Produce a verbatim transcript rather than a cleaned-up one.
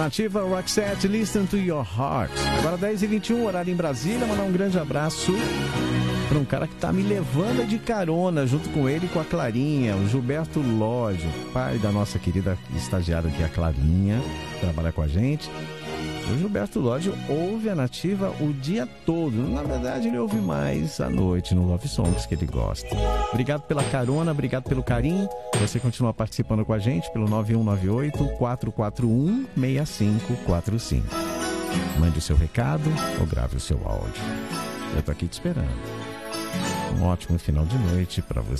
Nativa Roxette, Listen to Your Heart. Agora dez e vinte e um, horário em Brasília. Mandar um grande abraço para um cara que tá me levando de carona, junto com ele e com a Clarinha, o Gilberto Lodge, pai da nossa querida estagiária aqui, a Clarinha, que trabalha com a gente. O Gilberto Lodge ouve a Nativa o dia todo. Na verdade, ele ouve mais à noite no Love Songs, que ele gosta. Obrigado pela carona, obrigado pelo carinho. Você continua participando com a gente pelo nove um nove oito, quatro quatro um, seis cinco quatro cinco. Mande o seu recado ou grave o seu áudio. Eu tô aqui te esperando. Um ótimo final de noite para você.